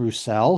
Roussel,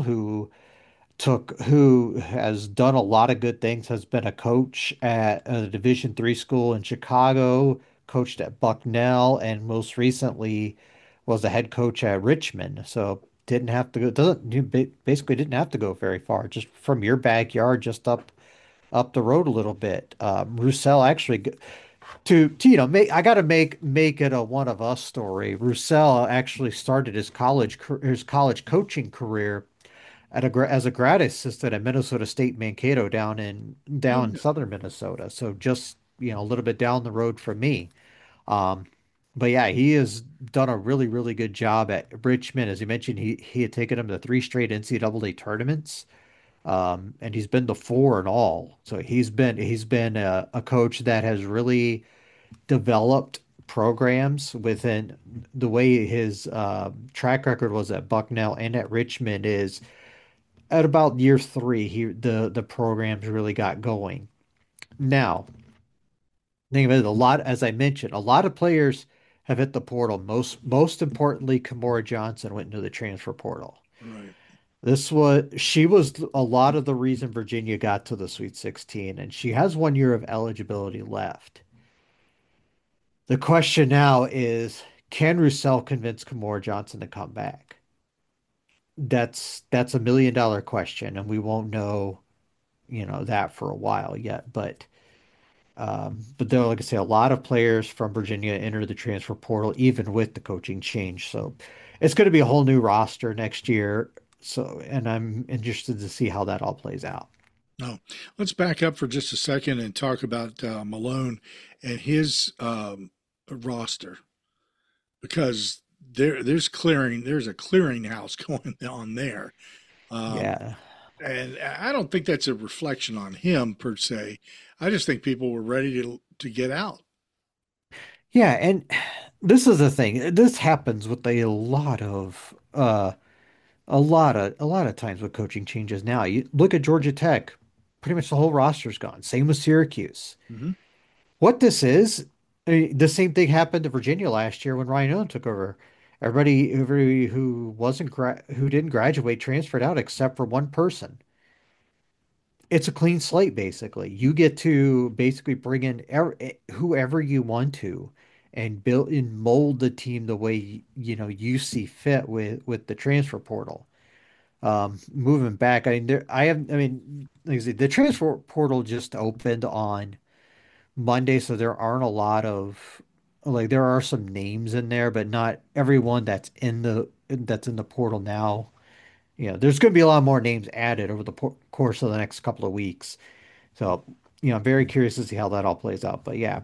who has done a lot of good things, has been a coach at a Division III school in Chicago, coached at Bucknell, and most recently was the head coach at Richmond. So didn't have to go, doesn't you basically didn't have to go very far, just from your backyard, just up the road a little bit. Roussel actually to make I got to make it a one of us story. Roussel actually started his college coaching career as a grad assistant at Minnesota State Mankato Oh, down in yeah. southern Minnesota. So just, a little bit down the road from me. Um, but yeah, he has done a really, really good job at Richmond. As you mentioned, he had taken him to three straight NCAA tournaments. And he's been to four in all. So he's been a coach that has really developed programs within the way his track record was at Bucknell and at Richmond is at about year three, the programs really got going. Now, think of it, as I mentioned, a lot of players have hit the portal. Most importantly, Kamora Johnson went into the transfer portal. Right. She was a lot of the reason Virginia got to the Sweet 16, and she has 1 year of eligibility left. The question now is, can Roussel convince Kamora Johnson to come back? That's $1 million question, and we won't know, that for a while yet. But there, like I say, a lot of players from Virginia entered the transfer portal, even with the coaching change. So it's going to be a whole new roster next year. So, and I'm interested to see how that all plays out. No, let's back up for just a second and talk about Malone and his roster because there's a clearinghouse going on there, um, Yeah. and I don't think that's a reflection on him per se. I just think people were ready to get out. Yeah, and this is the thing. This happens with a lot of times with coaching changes now. You look at Georgia Tech, pretty much the whole roster's gone. Same with Syracuse. Hmm. What this is, I mean, the same thing happened to Virginia last year when Ryan Owen took over. Everybody who didn't graduate transferred out except for one person. It's a clean slate, basically. You get to basically bring in whoever you want to and build and mold the team the way you see fit with the transfer portal. Moving back, I mean, like I said, the transfer portal just opened on Monday, so there aren't a lot of like there are some names in there, but not everyone that's in the portal now. There's going to be a lot more names added over the course of the next couple of weeks. So, I'm very curious to see how that all plays out. But yeah,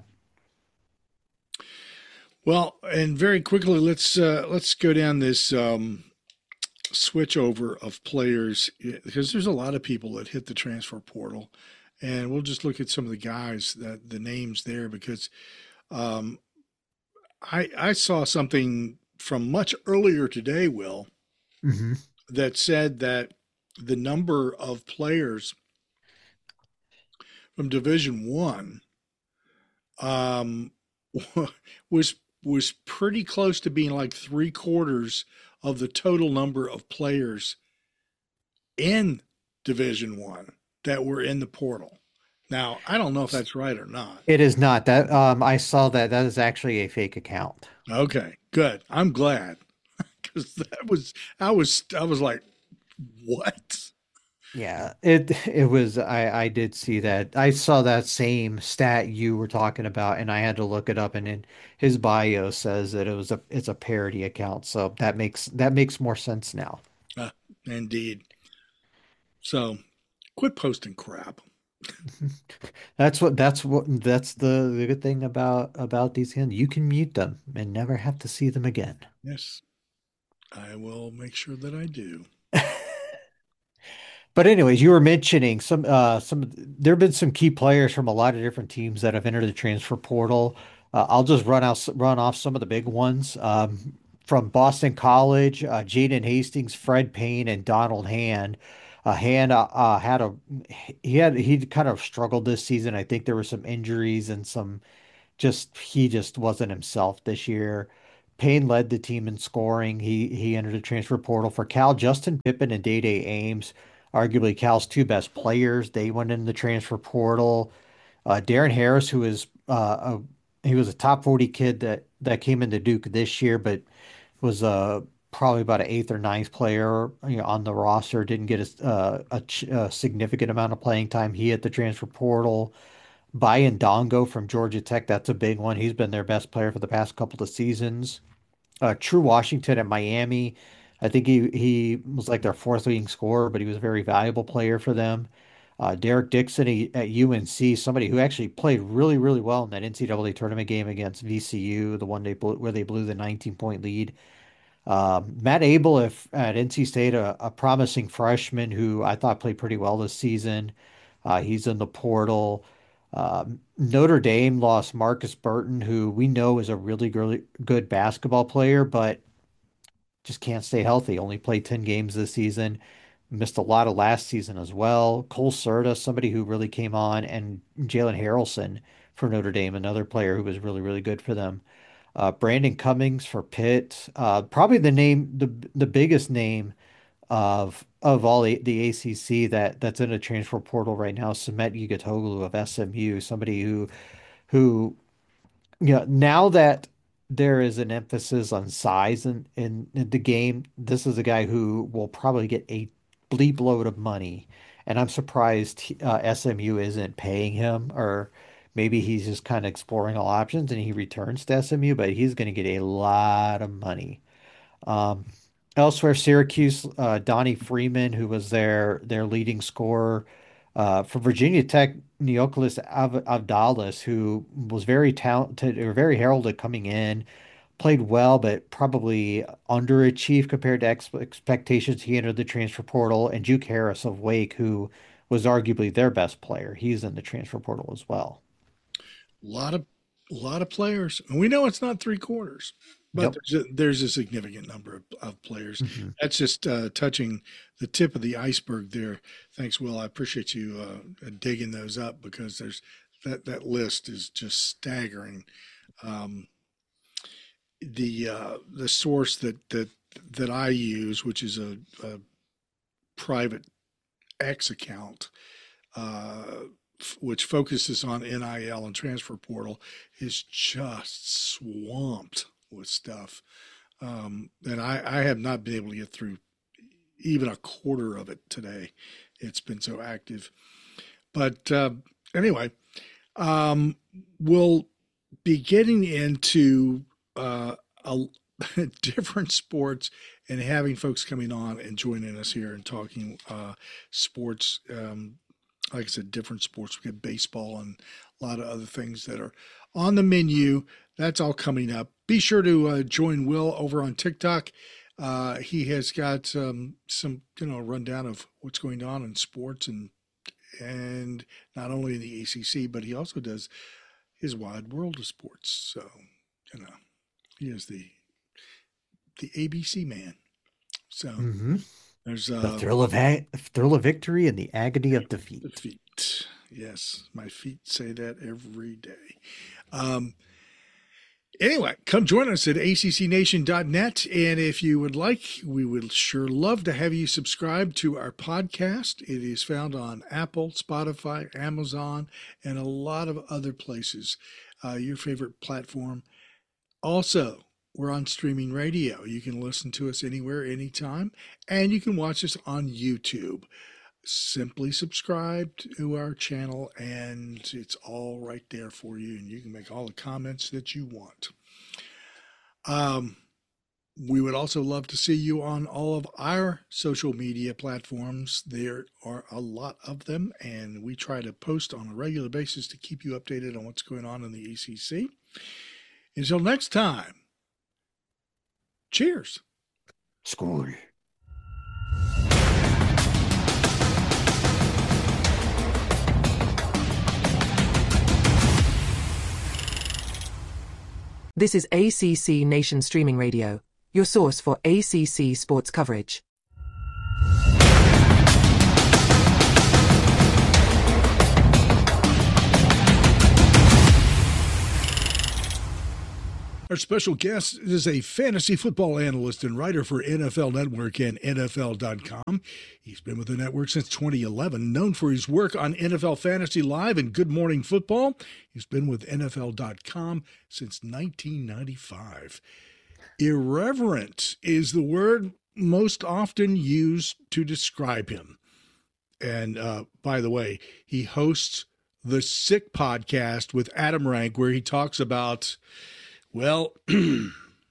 Well, and very quickly, let's go down this switch over of players because there's a lot of people that hit the transfer portal, and we'll just look at some of the guys that the names there because um, I saw something from much earlier today, Will, hmm that said that the number of players from Division One um, was was pretty close to being like three quarters of the total number of players in Division One that were in the portal. Now, I don't know if that's right or not. it is not that. I saw that is actually a fake account. Okay, good. I'm glad because I was like, what? Yeah, it was. I did see that. I saw that same stat you were talking about, and I had to look it up. And in his bio says that it's a parody account, so that makes more sense now. Uh, Indeed. So, quit posting crap. That's the good thing about these hands. You can mute them and never have to see them again. Yes, I will make sure that I do. But anyways, you were mentioning there have been some key players from a lot of different teams that have entered the transfer portal. I'll just run off some of the big ones. From Boston College, Jaden Hastings, Fred Payne, and Donald Hand. Hand he kind of struggled this season. I think there were some injuries and he just wasn't himself this year. Payne led the team in scoring. He entered the transfer portal for Cal. Justin Pippen and Day-Day Ames, arguably Cal's two best players. They went in the transfer portal. Darren Harris, who is he was a top 40 kid that came into Duke this year, but was probably about an eighth or ninth player, on the roster. Didn't get a significant amount of playing time. He hit the transfer portal. Bayan Dongo from Georgia Tech, that's a big one. He's been their best player for the past couple of seasons. True Washington at Miami. I think he was like their fourth leading scorer, but he was a very valuable player for them. Derek Dixon at UNC, somebody who actually played really, really well in that NCAA tournament game against VCU, the one where they blew the 19-point lead. Matt Abel at NC State, a promising freshman who I thought played pretty well this season. He's in the portal. Notre Dame lost Marcus Burton, who we know is a really, really good basketball player, but just can't stay healthy. Only played 10 games this season. Missed a lot of last season as well. Cole Serta, somebody who really came on, and Jalen Harrelson for Notre Dame, another player who was really, really good for them. Brandon Cummings for Pitt. Probably the biggest name of all the ACC that's in a transfer portal right now, Samet Yigitoglu of SMU, somebody who now that there is an emphasis on size in the game, this is a guy who will probably get a bleep load of money, and I'm surprised SMU isn't paying him, or maybe he's just kind of exploring all options and he returns to SMU, but he's going to get a lot of money. Um, Elsewhere, Syracuse, Donnie Freeman, who was their leading scorer. For Virginia Tech, Neocolis Avdalis, who was very talented or very heralded coming in, played well, but probably underachieved compared to expectations. He entered the transfer portal, and Juke Harris of Wake, who was arguably their best player, he's in the transfer portal as well. A lot of players, and we know it's not three quarters, but Yep. there's a significant number of players. Mhm. That's just touching the tip of the iceberg there. Thanks, Will. I appreciate you digging those up, because there's that list is just staggering. Um, the source that I use, which is a private X account, which focuses on NIL and transfer portal, is just swamped with stuff. And I have not been able to get through even a quarter of it today. It's been so active. But anyway, um, we'll be getting into a, different sports and having folks coming on and joining us here and talking sports. Like I said, different sports. We got baseball and a lot of other things that are on the menu. That's all coming up. Be sure to join Will over on TikTok. He has got some rundown of what's going on in sports, and not only in the ACC, but he also does his wide world of sports. So he is the ABC man. So hmm there's The thrill of victory and the agony of the defeat. feet. Yes, my feet say that every day. Um, Anyway, come join us at accnation.net. And if you would like, we would sure love to have you subscribe to our podcast. It is found on Apple, Spotify, Amazon, and a lot of other places, your favorite platform. Also, we're on streaming radio. You can listen to us anywhere, anytime, and you can watch us on YouTube. Simply subscribe to our channel, and it's all right there for you, and you can make all the comments that you want. We would also love to see you on all of our social media platforms. There are a lot of them, and we try to post on a regular basis to keep you updated on what's going on in the ACC. Until next time, cheers. School. This is ACC Nation Streaming Radio, your source for ACC sports coverage. Our special guest is a fantasy football analyst and writer for NFL Network and NFL.com. He's been with the network since 2011, known for his work on NFL Fantasy Live and Good Morning Football. He's been with NFL.com since 1995. Irreverent is the word most often used to describe him. And by the way, he hosts the Sick Podcast with Adam Rank, where he talks about, well, the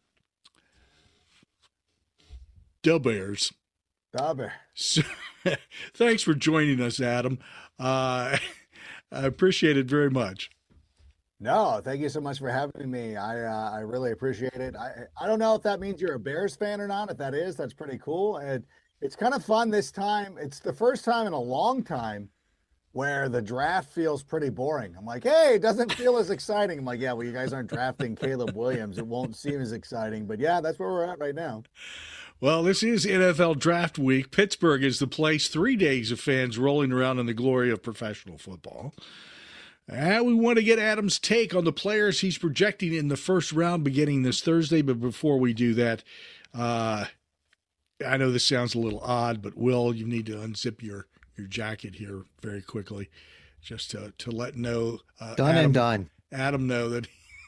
Bears. The Bears. So, thanks for joining us, Adam. I appreciate it very much. No, thank you so much for having me. I really appreciate it. I don't know if that means you're a Bears fan or not. If that is, that's pretty cool. And it's kind of fun this time. It's the first time in a long time where the draft feels pretty boring. I'm like, hey, it doesn't feel as exciting. I'm like, yeah, well, you guys aren't drafting Caleb Williams. It won't seem as exciting. But yeah, that's where we're at right now. Well, this is NFL Draft Week. Pittsburgh is the place. 3 days of fans rolling around in the glory of professional football. And we want to get Adam's take on the players he's projecting in the first round beginning this Thursday. But before we do that, I know this sounds a little odd, but Will, you need to unzip your jacket here very quickly, just to let know done. Adam know that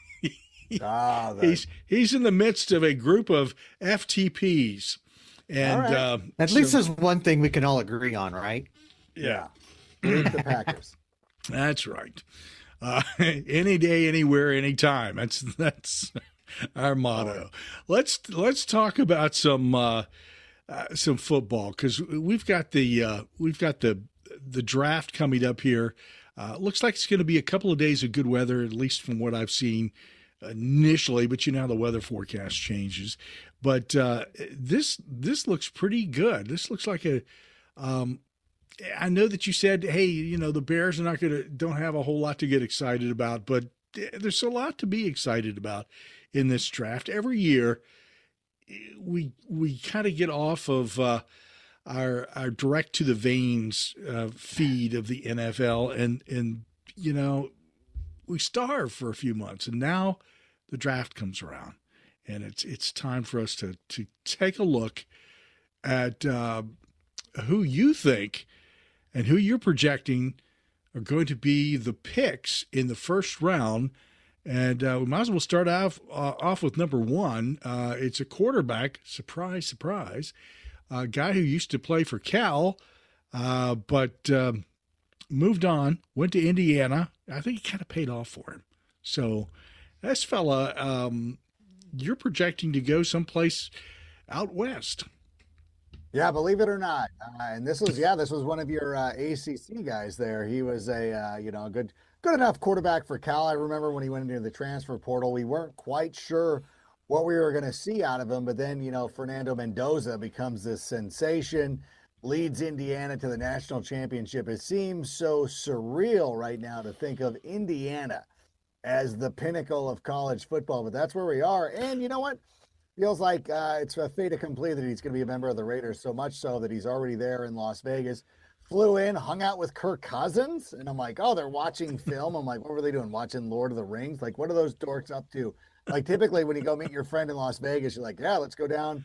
That he's in the midst of a group of FTPs, and right. At least there's one thing we can all agree on, right? yeah, Beat the Packers. that's right. Any day, anywhere, anytime. That's our motto. Let's talk about some football, because we've got the draft coming up here. Looks like it's going to be a couple of days of good weather, at least from what I've seen initially. But you know how the weather forecast changes. But this looks pretty good. This looks like a. I know that you said, hey, you know, the Bears don't have a whole lot to get excited about, but there's a lot to be excited about in this draft. Every year, we kind of get off of our direct to the veins feed of the NFL, and you know, we starve for a few months, and now the draft comes around, and it's time for us to take a look at who you think and who you're projecting are going to be the picks in the first round. And we might as well start off with number one. It's a quarterback, surprise, surprise, a guy who used to play for Cal, but moved on, went to Indiana. I think it kind of paid off for him. So this fella, you're projecting to go someplace out west. Yeah, believe it or not. And this was one of your ACC guys there. He was a good enough quarterback for Cal. I remember when he went into the transfer portal, we weren't quite sure what we were going to see out of him. But then, you know, Fernando Mendoza becomes this sensation, leads Indiana to the national championship. It seems so surreal right now to think of Indiana as the pinnacle of college football, but that's where we are. And you know what? Feels like it's a fait accompli that he's going to be a member of the Raiders, so much so that he's already there in Las Vegas. Flew in, hung out with Kirk Cousins, and I'm like, oh, they're watching film. I'm like, what were they doing? Watching Lord of the Rings? Like, what are those dorks up to? Like, typically when you go meet your friend in Las Vegas, you're like, yeah, let's go down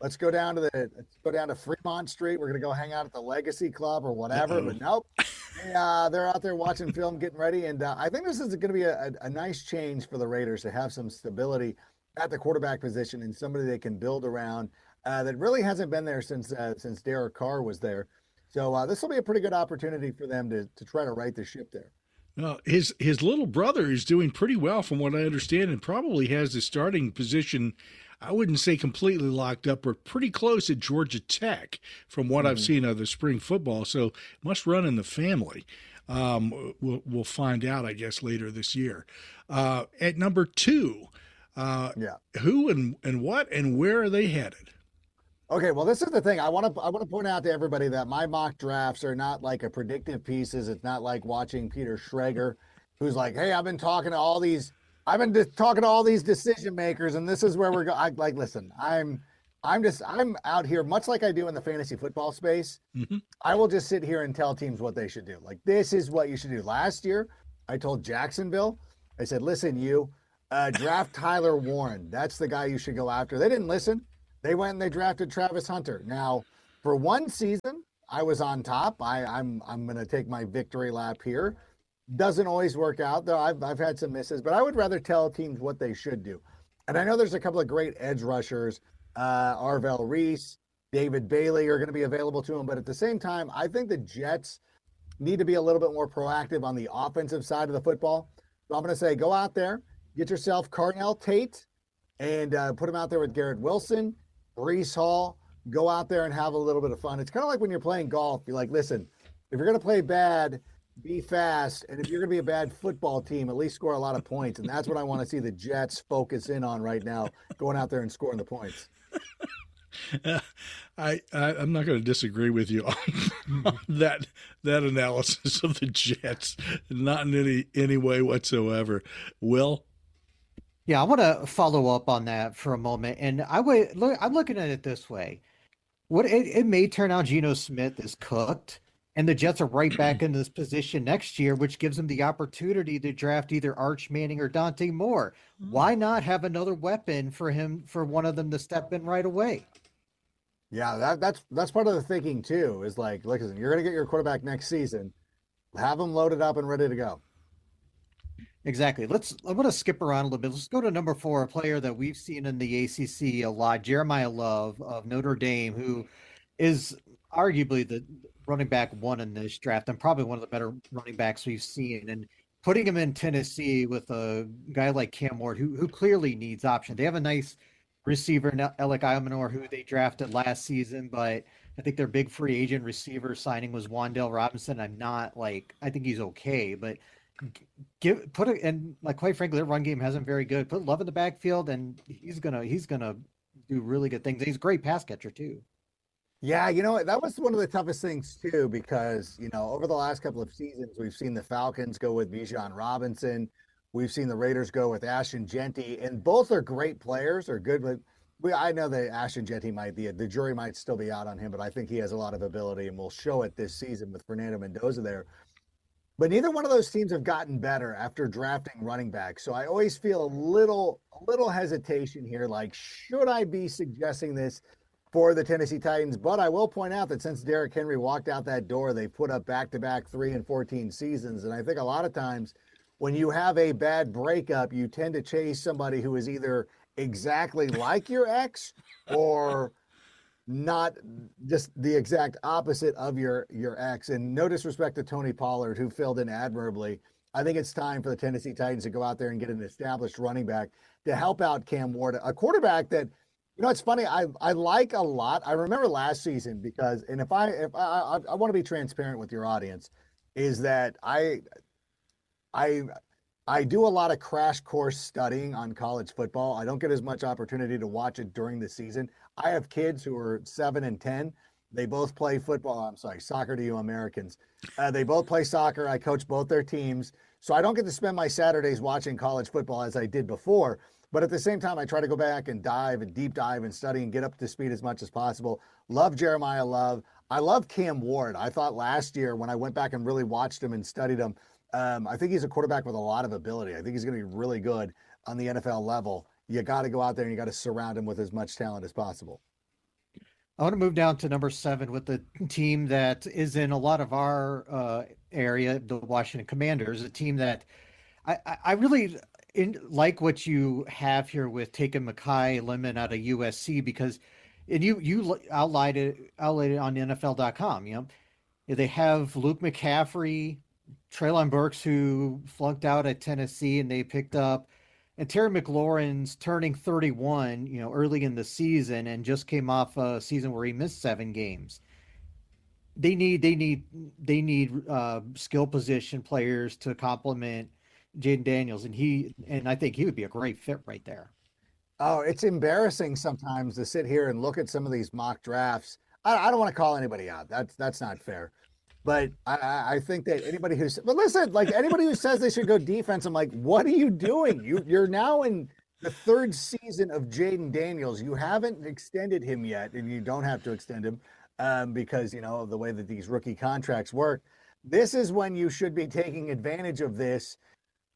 to Fremont Street. We're gonna go hang out at the Legacy Club or whatever. Uh-oh. But nope, they're out there watching film, getting ready, and I think this is going to be a nice change for the Raiders to have some stability at the quarterback position and somebody they can build around that really hasn't been there since Derek Carr was there. So this will be a pretty good opportunity for them to try to right the ship there. Well, his little brother is doing pretty well from what I understand, and probably has the starting position, I wouldn't say completely locked up, but pretty close at Georgia Tech from what I've seen of the spring football. So must run in the family. We'll find out, I guess, later this year. At number two, who and what and where are they headed? Okay, well, this is the thing. I want to point out to everybody that my mock drafts are not like a predictive pieces. It's not like watching Peter Schrager, who's like, "Hey, I've been talking to all these decision makers, and this is where we're going." Like, listen, I'm out here, much like I do in the fantasy football space. Mm-hmm. I will just sit here and tell teams what they should do. Like, this is what you should do. Last year, I told Jacksonville, I said, "Listen, Draft Tyler Warren. That's the guy you should go after. They didn't listen. They went and they drafted Travis Hunter. Now, for one season, I was on top. I'm going to take my victory lap here. Doesn't always work out though. I've had some misses, but I would rather tell teams what they should do. And I know there's a couple of great edge rushers, Arvell Reese, David Bailey are going to be available to him. But at the same time, I think the Jets need to be a little bit more proactive on the offensive side of the football. So I'm going to say go out there, get yourself Carnell Tate, and put him out there with Garrett Wilson, Brees Hall. Go out there and have a little bit of fun. It's kind of like when you're playing golf. You're like, listen, if you're going to play bad, be fast. And if you're going to be a bad football team, at least score a lot of points. And that's what I want to see the Jets focus in on right now, going out there and scoring the points. I'm not going to disagree with you on that analysis of the Jets, not in any way whatsoever. Will? Yeah, I want to follow up on that for a moment. And I'm looking at it this way. It may turn out Geno Smith is cooked, and the Jets are right back in this position next year, which gives them the opportunity to draft either Arch Manning or Dante Moore. Why not have another weapon for one of them to step in right away? Yeah, that's part of the thinking too. Is like, listen, you're going to get your quarterback next season. Have them loaded up and ready to go. Exactly. I'm going to skip around a little bit. Let's go to number 4, a player that we've seen in the ACC a lot, Jeremiah Love of Notre Dame, who is arguably the running back one in this draft and probably one of the better running backs we've seen. And putting him in Tennessee with a guy like Cam Ward, who clearly needs option. They have a nice receiver, Alec Imanor, who they drafted last season, but I think their big free agent receiver signing was Wan'Dale Robinson. I think he's okay, but quite frankly, their run game hasn't very good. Put Love in the backfield, and he's gonna do really good things. He's a great pass catcher too. Yeah, you know, that was one of the toughest things too, because, over the last couple of seasons, we've seen the Falcons go with Bijan Robinson. We've seen the Raiders go with Ashton Jeanty, and both are great players, are good. But I know that Ashton Jeanty the jury might still be out on him, but I think he has a lot of ability and will show it this season with Fernando Mendoza there. But neither one of those teams have gotten better after drafting running backs. So I always feel a little hesitation here. Like, should I be suggesting this for the Tennessee Titans? But I will point out that since Derrick Henry walked out that door, they put up back-to-back 3 and 14 seasons. And I think a lot of times when you have a bad breakup, you tend to chase somebody who is either exactly like your ex or not, just the exact opposite of your ex. And no disrespect to Tony Pollard, who filled in admirably. I think it's time for the Tennessee Titans to go out there and get an established running back to help out Cam Ward, a quarterback that, it's funny. I like a lot. I remember last season because, and if I want to be transparent with your audience, is that I do a lot of crash course studying on college football. I don't get as much opportunity to watch it during the season. I have kids who are 7 and 10. They both play football. I'm sorry, soccer to you Americans. They both play soccer. I coach both their teams. So I don't get to spend my Saturdays watching college football as I did before. But at the same time, I try to go back and deep dive and study and get up to speed as much as possible. Love Jeremiah Love. I love Cam Ward. I thought last year when I went back and really watched him and studied him, I think he's a quarterback with a lot of ability. I think he's going to be really good on the NFL level. You got to go out there and you got to surround him with as much talent as possible. I want to move down to number 7 with the team that is in a lot of our area, the Washington Commanders, a team that I really like what you have here with taking Mekhi Lemon out of USC, because, and you outlined it on NFL.com. They have Luke McCaffrey, Treylon Burks, who flunked out at Tennessee, and they picked up, and Terry McLaurin's turning 31, early in the season, and just came off a season where he missed 7 games. They need skill position players to complement Jaden Daniels, and I think he would be a great fit right there. Oh, it's embarrassing sometimes to sit here and look at some of these mock drafts. I don't want to call anybody out. That's not fair. But I think that anybody anybody who says they should go defense, I'm like, what are you doing? You're now in the 3rd season of Jaden Daniels. You haven't extended him yet, and you don't have to extend him because, of the way that these rookie contracts work. This is when you should be taking advantage of this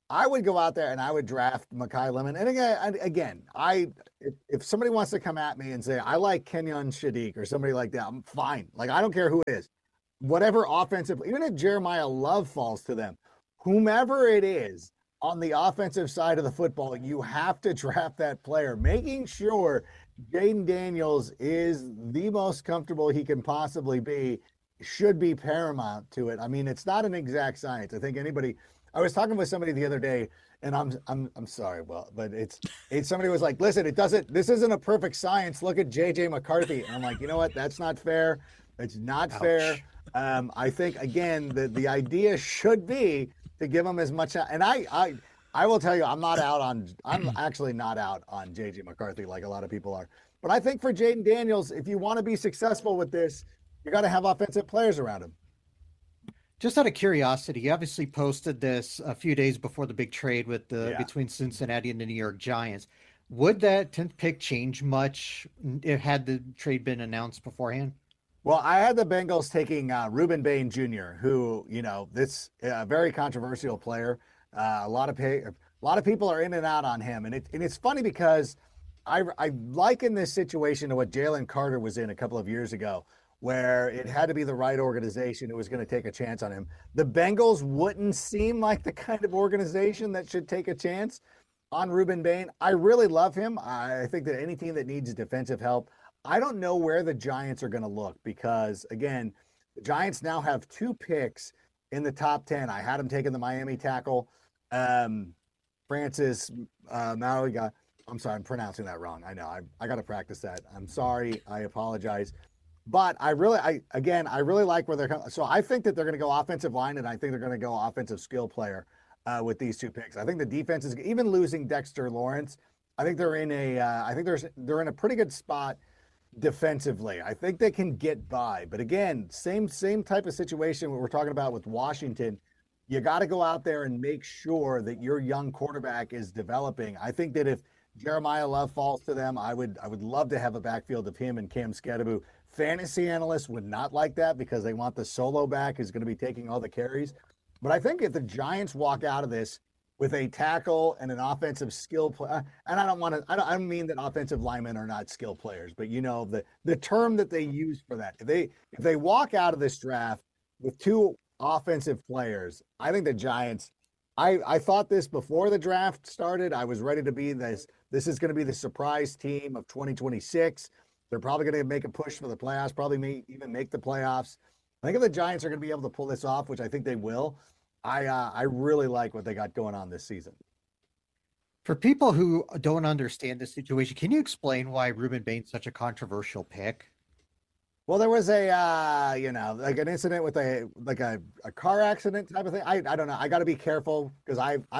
I would go out there and I would draft Makai Lemon. And again, if somebody wants to come at me and say I like Kenyon Shadiq or somebody like that, I'm fine. Like I don't care who it is, whatever offensive, even if Jeremiah Love falls to them, whomever it is on the offensive side of the football, you have to draft that player, making sure Jaden Daniels is the most comfortable he can possibly be. Should be paramount to it. I mean, it's not an exact science. I think anybody. I was talking with somebody the other day, and I'm sorry, well, but it's somebody was like, listen, it doesn't. This isn't a perfect science. Look at JJ McCarthy, and I'm like, you know what? That's not fair. It's not fair. Ouch. I think again, the idea should be to give him as much. And I will tell you, I'm actually not out on JJ McCarthy like a lot of people are. But I think for Jaden Daniels, if you want to be successful with this, you got to have offensive players around him. Just out of curiosity, you obviously posted this a few days before the big trade with the Yeah. between Cincinnati and the New York Giants. Would that 10th pick change much if had the trade been announced beforehand? Well, I had the Bengals taking Reuben Bain Jr., who this very controversial player. A lot of people are in and out on him, and it's funny because I liken this situation to what Jalen Carter was in a couple of years ago, where it had to be the right organization who was going to take a chance on him. The Bengals wouldn't seem like the kind of organization that should take a chance on Reuben Bain. I really love him. I think that any team that needs defensive help, I don't know where the Giants are going to look because, again, the Giants now have 2 picks in the top 10. I had them taking the Miami tackle, Francis Mauigoa. I'm sorry, I'm pronouncing that wrong. I know. I got to practice that. I'm sorry. I apologize. But I really like where they're coming. So I think that they're going to go offensive line, and I think they're going to go offensive skill player with these 2 picks. I think the defense is even losing Dexter Lawrence. I think they're in a they're in a pretty good spot defensively. I think they can get by. But again, same type of situation what we're talking about with Washington. You got to go out there and make sure that your young quarterback is developing. I think that if Jeremiah Love falls to them, I would love to have a backfield of him and Cam Skadabu. Fantasy analysts would not like that because they want the solo back who's going to be taking all the carries. But I think if the Giants walk out of this with a tackle and an offensive skill play, and I don't mean that offensive linemen are not skill players, but the term that they use for that. If they walk out of this draft with 2 offensive players, I think the Giants. I thought this before the draft started. I was ready to be this. This is going to be the surprise team of 2026. They're probably going to make a push for the playoffs, probably may even make the playoffs. I think if the Giants are going to be able to pull this off, which I think they will, I really like what they got going on this season. For people who don't understand the situation, can you explain why Reuben Bain's such a controversial pick? Well, there was like an incident with a car accident type of thing. I don't know. I got to be careful because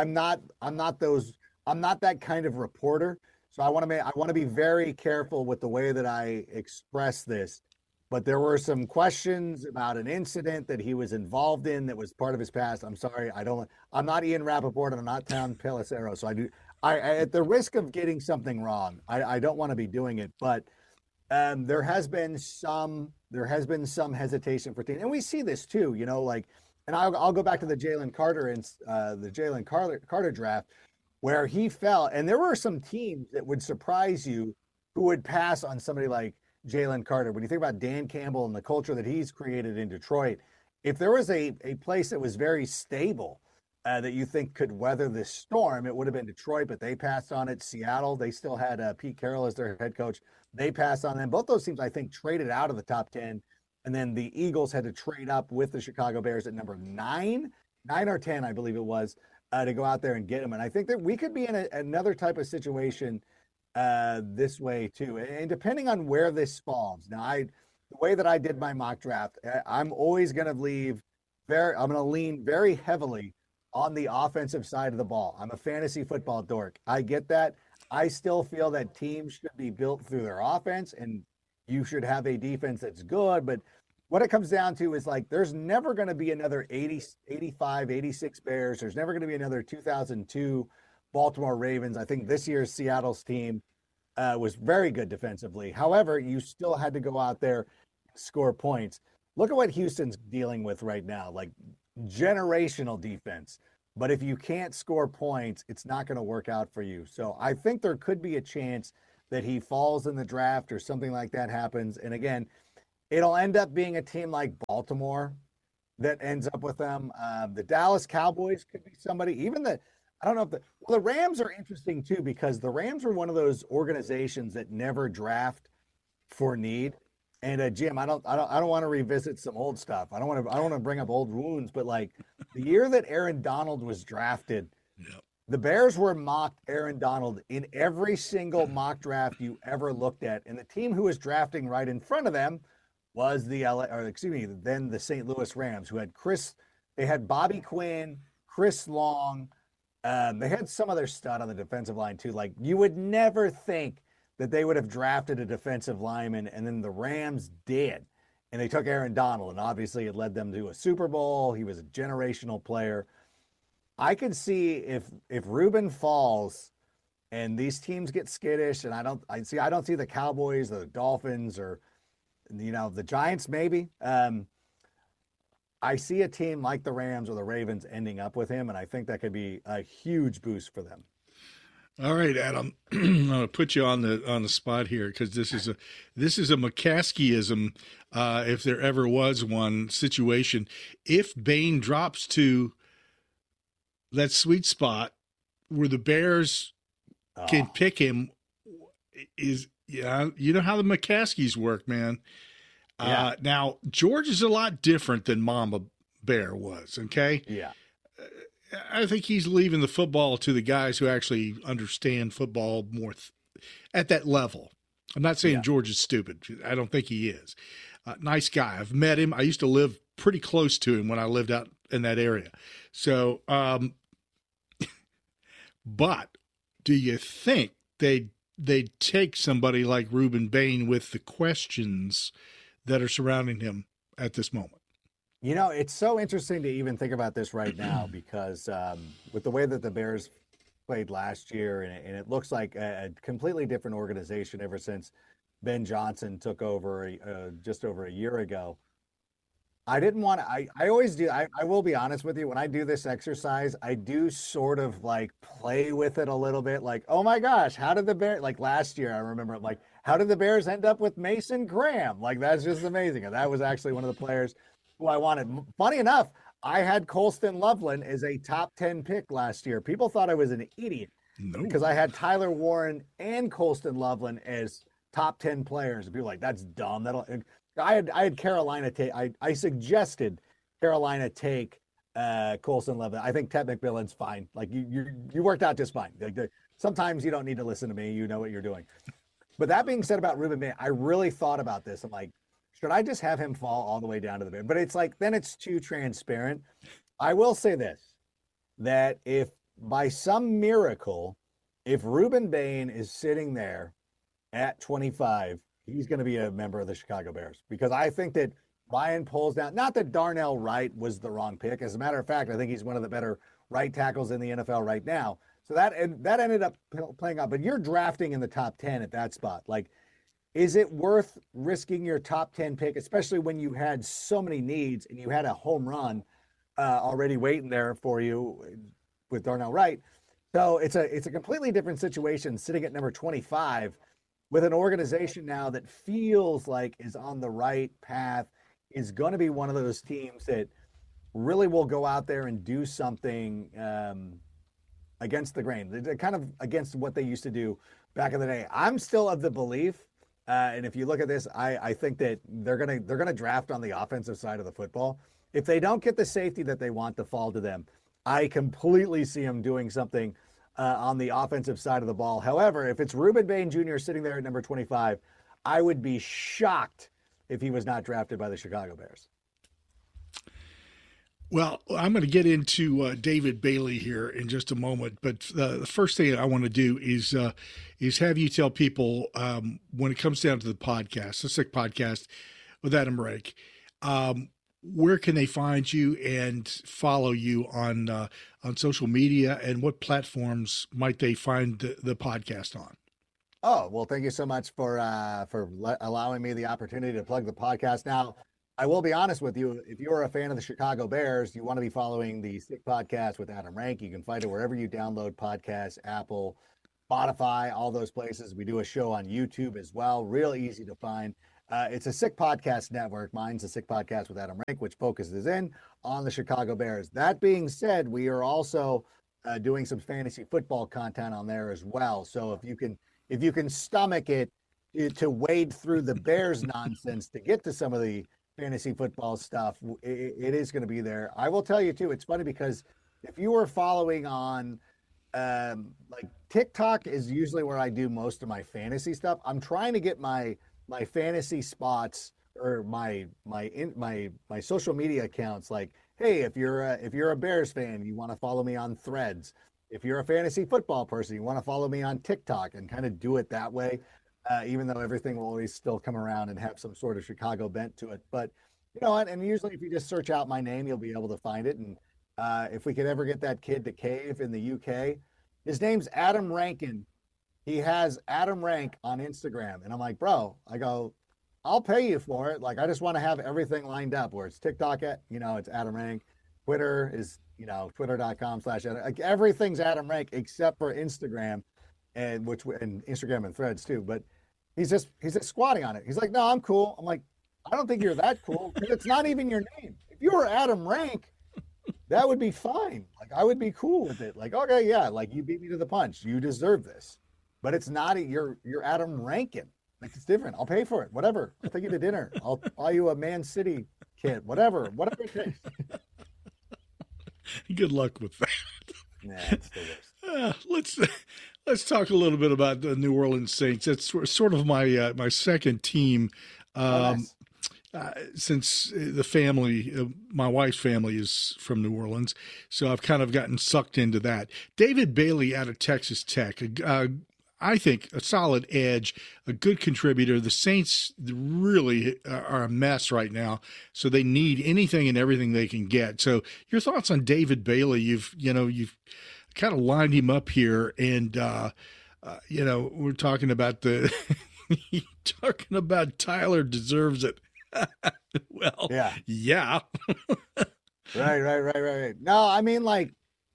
I'm not that kind of reporter. So I want to be very careful with the way that I express this. But there were some questions about an incident that he was involved in that was part of his past. I'm sorry, I'm not Ian Rappaport and I'm not Tom Pelissero. So at the risk of getting something wrong, I don't want to be doing it. But there has been some hesitation for teams, and we see this too. And I'll go back to the Jalen Carter and the Jalen Carter draft where he fell, and there were some teams that would surprise you who would pass on somebody like Jalen Carter. When you think about Dan Campbell and the culture that he's created in Detroit, if there was a place that was very stable that you think could weather this storm, it would have been Detroit, but they passed on it. Seattle, they still had Pete Carroll as their head coach. They passed on them. Both those teams, I think, traded out of the top 10. And then the Eagles had to trade up with the Chicago Bears at number 9 or 10, I believe it was, to go out there and get him. And I think that we could be in another type of situation this way too. And depending on where this falls. Now, the way that I did my mock draft, I'm always going to I'm going to lean very heavily on the offensive side of the ball. I'm a fantasy football dork. I get that. I still feel that teams should be built through their offense and you should have a defense that's good. But what it comes down to is like, there's never going to be another 80, 85, 86 Bears. There's never going to be another 2002 Baltimore Ravens. I think this year's Seattle's team was very good defensively. However, you still had to go out there and score points. Look at what Houston's dealing with right now, like generational defense. But if you can't score points, it's not going to work out for you. So I think there could be a chance that he falls in the draft or something like that happens. And again, it'll end up being a team like Baltimore that ends up with them. The Dallas Cowboys could be somebody. Even I don't know if the Rams are interesting too, because the Rams are one of those organizations that never draft for need. And Jim, I don't want to revisit some old stuff. I don't want to bring up old wounds, but like the year that Aaron Donald was drafted, Yep. the Bears were mocked Aaron Donald in every single mock draft you ever looked at, and the team who was drafting right in front of them was then the St. Louis Rams, who had they had Bobby Quinn, Chris Long, they had some other stud on the defensive line too. Like you would never think that they would have drafted a defensive lineman, and then the Rams did. And they took Aaron Donald, and obviously it led them to a Super Bowl. He was a generational player. I could see if Reuben falls and these teams get skittish, and I don't see the Cowboys or the Dolphins or the Giants maybe. I see a team like the Rams or the Ravens ending up with him, and I think that could be a huge boost for them. All right, Adam, I'm going to put you on the spot here because this is a McCaskeyism, if there ever was one situation. If Bain drops to that sweet spot where the Bears can pick him, you know how the McCaskeys work, man. Yeah. Now George is a lot different than Mama Bear was. Okay. Yeah. I think he's leaving the football to the guys who actually understand football more at that level. I'm not saying George is stupid. I don't think he is. Nice guy. I've met him. I used to live pretty close to him when I lived out in that area. So, but do you think they'd take somebody like Reuben Bain with the questions that are surrounding him at this moment? It's so interesting to even think about this right now because with the way that the Bears played last year, and it looks like a completely different organization ever since Ben Johnson took over just over a year ago. I didn't want to, I always do. I will be honest with you. When I do this exercise, I do sort of like play with it a little bit. Like, oh my gosh, how did the Bears, like last year, I remember like, how did the Bears end up with Mason Graham? Like, that's just amazing. And that was actually one of the players who I wanted. Funny enough, I had Colston Loveland as a top 10 pick last year. People thought I was an idiot because I had Tyler Warren and Colston Loveland as top 10 players. And people were like, that's dumb. I had Carolina take. I suggested Carolina take Colston Loveland. I think Ted McMillan's fine. Like you worked out just fine. Sometimes you don't need to listen to me. You know what you're doing. But that being said about Reuben Bain, I really thought about this. I'm like, should I just have him fall all the way down to the bed? But it's like, then it's too transparent. I will say this, that if by some miracle, if Reuben Bain is sitting there at 25, he's going to be a member of the Chicago Bears, because I think that Ryan pulls down, not that Darnell Wright was the wrong pick. As a matter of fact, I think he's one of the better right tackles in the NFL right now. So that ended up playing out, but you're drafting in the top 10 at that spot. Like, is it worth risking your top 10 pick, especially when you had so many needs and you had a home run already waiting there for you with Darnell Wright? So it's a completely different situation sitting at number 25 with an organization now that feels like is on the right path, is going to be one of those teams that really will go out there and do something against the grain. They're kind of against what they used to do back in the day. I'm still of the belief, and if you look at this, I think that they're gonna draft on the offensive side of the football. If they don't get the safety that they want to fall to them, I completely see them doing something on the offensive side of the ball. However, if it's Reuben Bain Jr. sitting there at number 25, I would be shocked if he was not drafted by the Chicago Bears. Well, I'm going to get into David Bailey here in just a moment, but the first thing I want to do is have you tell people when it comes down to the podcast, the Sick Podcast with Adam Rake, where can they find you and follow you on social media, and what platforms might they find the podcast on? Oh, well, thank you so much for allowing me the opportunity to plug the podcast. Now, I will be honest with you. If you're a fan of the Chicago Bears, you want to be following the Sick Podcast with Adam Rank. You can find it wherever you download podcasts, Apple, Spotify, all those places. We do a show on YouTube as well. Real easy to find. It's a Sick Podcast network. Mine's a Sick Podcast with Adam Rank, which focuses in on the Chicago Bears. That being said, we are also doing some fantasy football content on there as well. So if you can stomach it to wade through the Bears nonsense to get to some of the fantasy football stuff, it is going to be there. I will tell you too. It's funny because if you were following on like TikTok is usually where I do most of my fantasy stuff. I'm trying to get my fantasy spots or my social media accounts. Like, hey, if you're a Bears fan, you want to follow me on Threads. If you're a fantasy football person, you want to follow me on TikTok and kind of do it that way. Even though everything will always still come around and have some sort of Chicago bent to it. But you know what? And usually, if you just search out my name, you'll be able to find it. And if we could ever get that kid to cave in the UK, his name's Adam Rankin. He has Adam Rank on Instagram. And I'm like, bro, I go, I'll pay you for it. Like, I just want to have everything lined up where it's TikTok at, it's Adam Rank. Twitter is, twitter.com/, like everything's Adam Rank except for Instagram and Instagram and Threads too. But he's just squatting on it. He's like, no, I'm cool. I'm like, I don't think you're that cool because it's not even your name. If you were Adam Rank, that would be fine. Like I would be cool with it. Like, okay, yeah, like you beat me to the punch. You deserve this. But it's not you're Adam Rankin. Like it's different. I'll pay for it. Whatever. I'll take you to dinner. I'll buy you a Man City kit. Whatever it takes. Good luck with that. Nah, it's the worst. Let's talk a little bit about the New Orleans Saints. It's sort of my second team. Oh, nice. Since the family, my wife's family is from New Orleans, so I've kind of gotten sucked into that. David Bailey out of Texas Tech, I think a solid edge, a good contributor. The Saints really are a mess right now, so they need anything and everything they can get. So your thoughts on David Bailey? You've kind of lined him up here, and we're talking about talking about Tyler deserves it. Well, yeah. Right. No, I mean, like,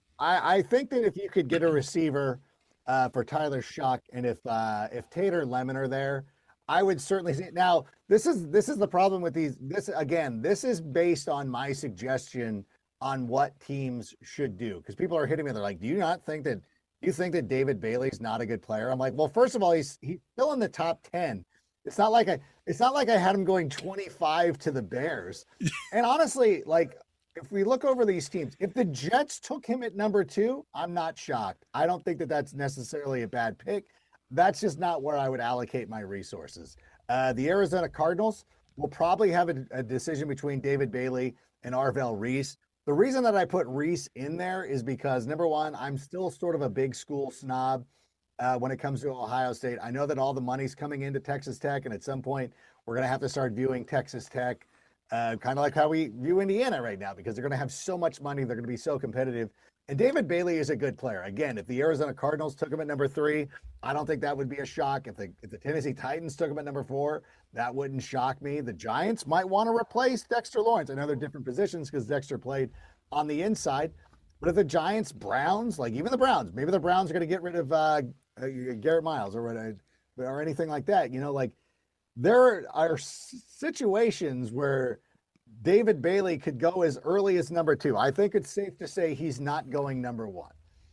I think that if you could get a receiver for Tyler Shuck, and if Tater Lemon are there, I would certainly see it. Now, this is the problem with these. This is based on my suggestion on what teams should do because people are hitting me. They're like, "Do you think that David Bailey's not a good player?" I'm like, "Well, first of all, he's still in the top 10. It's not like I had him going 25 to the Bears." And honestly, like if we look over these teams, if the Jets took him at number 2, I'm not shocked. I don't think that that's necessarily a bad pick. That's just not where I would allocate my resources. The Arizona Cardinals will probably have a decision between David Bailey and Arvell Reese. The reason that I put Reese in there is because number one, I'm still sort of a big school snob when it comes to Ohio State. I know that all the money's coming into Texas Tech, and at some point we're going to have to start viewing Texas Tech kind of like how we view Indiana right now because they're going to have so much money. They're going to be so competitive. And David Bailey is a good player. Again, if the Arizona Cardinals took him at number 3, I don't think that would be a shock. If the Tennessee Titans took him at number 4, that wouldn't shock me. The Giants might want to replace Dexter Lawrence. I know they're different positions because Dexter played on the inside. But if the Giants, Browns, like even the Browns, maybe the Browns are going to get rid of Garrett Miles or anything like that. Like there are situations where David Bailey could go as early as number 2. I think it's safe to say he's not going number 1.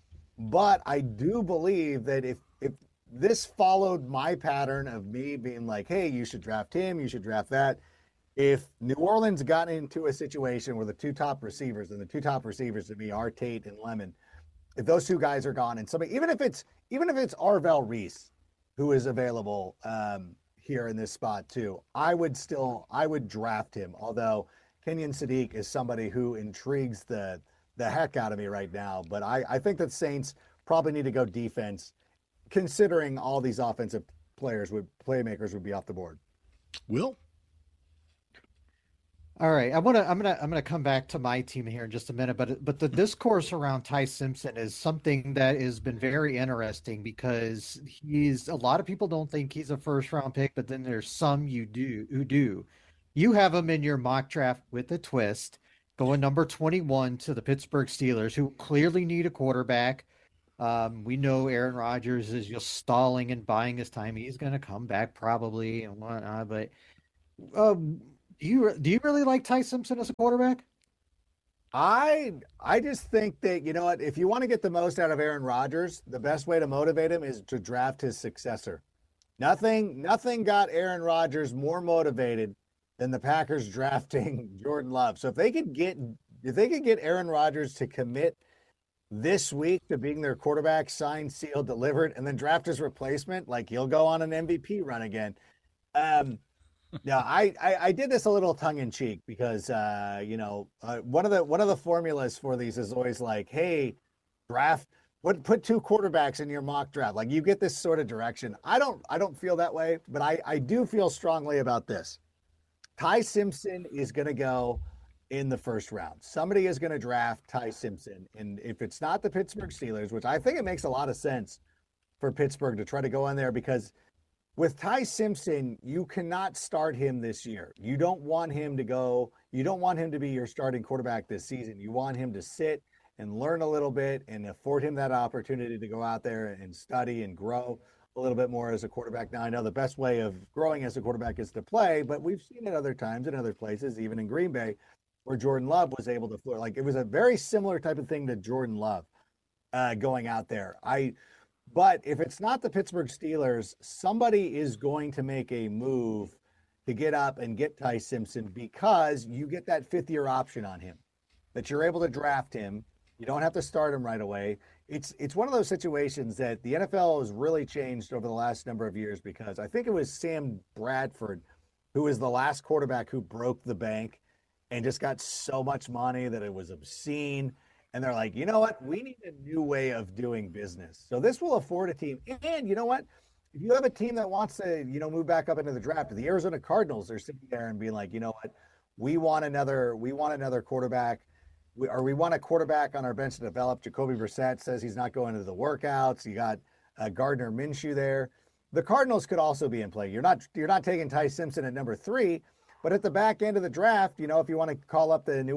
But I do believe that if this followed my pattern of me being like, hey, you should draft him, you should draft that. If New Orleans got into a situation where the 2 top receivers, and the 2 top receivers to me are Tate and Lemon, if those 2 guys are gone, and somebody, even if it's Arvell Reese who is available here in this spot too, I would draft him. Although Kenyon Sadiq is somebody who intrigues the heck out of me right now. But I think that Saints probably need to go defense, considering all these offensive playmakers would be off the board. Will? All right, I'm gonna come back to my team here in just a minute, but the discourse around Ty Simpson is something that has been very interesting because a lot of people don't think he's a first round pick, but then there's some who do. You have him in your mock draft with a twist, going number 21 to the Pittsburgh Steelers, who clearly need a quarterback. We know Aaron Rodgers is just stalling and buying his time. He's going to come back probably and whatnot. But um, do you really like Ty Simpson as a quarterback? I just think that, you know what, if you want to get the most out of Aaron Rodgers, the best way to motivate him is to draft his successor. Nothing got Aaron Rodgers more motivated than the Packers drafting Jordan Love. So if they could get Aaron Rodgers to commit this week to being their quarterback, signed, sealed, delivered, and then draft his replacement, like he'll go on an MVP run again. Um, yeah, I did this a little tongue in cheek because one of the formulas for these is always like, hey, draft put two quarterbacks in your mock draft. Like you get this sort of direction. I don't feel that way, but I do feel strongly about this. Ty Simpson is going to go in the first round. Somebody is going to draft Ty Simpson, and if it's not the Pittsburgh Steelers, which I think it makes a lot of sense for Pittsburgh to try to go in there because with Ty Simpson, you cannot start him this year. You don't want him to go, you don't want him to be your starting quarterback this season. You want him to sit and learn a little bit and afford him that opportunity to go out there and study and grow a little bit more as a quarterback. Now, I know the best way of growing as a quarterback is to play, but we've seen it other times in other places, even in Green Bay, where Jordan Love was able to floor. Like it was a very similar type of thing to Jordan Love going out there. But if it's not the Pittsburgh Steelers, somebody is going to make a move to get up and get Ty Simpson because you get that 5th-year option on him, that you're able to draft him. You don't have to start him right away. It's one of those situations that the NFL has really changed over the last number of years because I think it was Sam Bradford who was the last quarterback who broke the bank and just got so much money that it was obscene. And they're like, you know what? We need a new way of doing business. So this will afford a team. And you know what? If you have a team that wants to, move back up into the draft, the Arizona Cardinals are sitting there and being like, you know what? We want another quarterback. We want a quarterback on our bench to develop. Jacoby Brissett says he's not going to the workouts. You got Gardner Minshew there. The Cardinals could also be in play. You're not taking Ty Simpson at number 3. But at the back end of the draft, if you want to call up the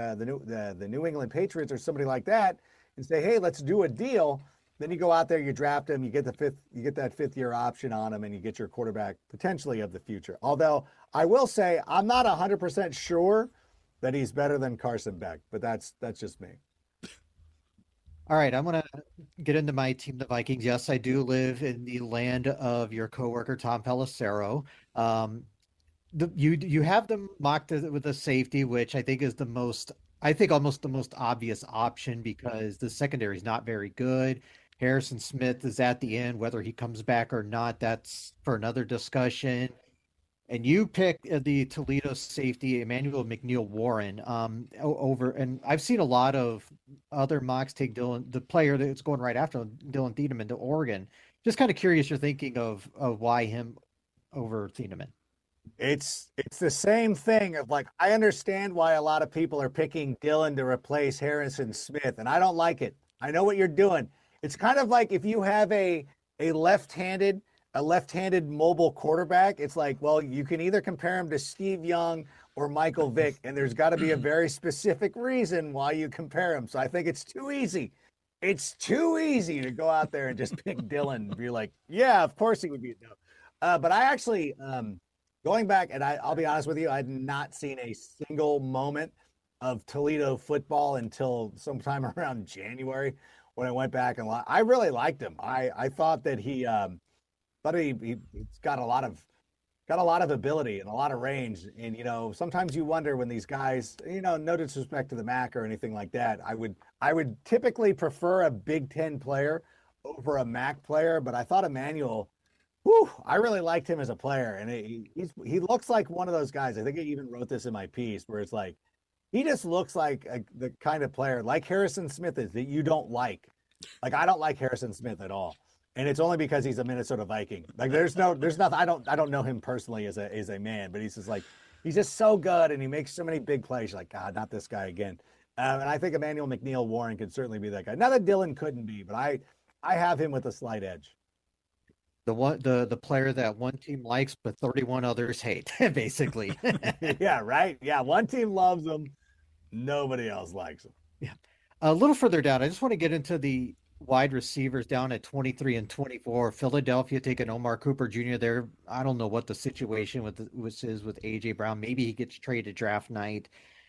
New England Patriots or somebody like that and say, "Hey, let's do a deal," then you go out there, you draft him, you get that 5th-year option on him, and you get your quarterback potentially of the future. Although I will say I'm not 100% sure that he's better than Carson Beck, but that's just me. All right, I'm gonna get into my team, the Vikings. Yes, I do live in the land of your coworker Tom Pelissero. Um, you have them mocked with a safety, which I think is I think almost the most obvious option because the secondary is not very good. Harrison Smith is at the end, whether he comes back or not, that's for another discussion. And you picked the Toledo safety, Emmanuel McNeil Warren, over, and I've seen a lot of other mocks take the player that's going right after him, Dylan Thieneman to Oregon. Just kind of curious you're thinking of why him over Thieneman. It's the same thing of like I understand why a lot of people are picking Dylan to replace Harrison Smith, and I don't like it. I know what you're doing. It's kind of like if you have a left-handed a left-handed mobile quarterback, it's like, well, you can either compare him to Steve Young or Michael Vick, and there's got to be a very specific reason why you compare them. So I think it's too easy. It's too easy to go out there and just pick Dylan and be like, yeah, of course he would be. No. But I actually, going back, and I'll be honest with you, I had not seen a single moment of Toledo football until sometime around January when I went back and I really liked him. I thought that he's got a lot of ability and a lot of range. And sometimes you wonder when these guys, no disrespect to the MAC or anything like that. I would typically prefer a Big Ten player over a MAC player, but I thought Emmanuel, I really liked him as a player, and he looks like one of those guys. I think I even wrote this in my piece where it's like he just looks like the kind of player like Harrison Smith is that you don't like. Like I don't like Harrison Smith at all. And it's only because he's a Minnesota Viking. Like there's nothing. I don't know him personally as a man, but he's just so good and he makes so many big plays. You're like, God, not this guy again. And I think Emmanuel McNeil Warren could certainly be that guy. Not that Dylan couldn't be, but I have him with a slight edge. The player that one team likes but 31 others hate, basically. Yeah, right. Yeah, one team loves him, nobody else likes him. Yeah. A little further down, I just want to get into the wide receivers down at 23 and 24. Philadelphia taking Omar Cooper Jr. there. I don't know what the situation with this is with AJ Brown. Maybe he gets traded draft night.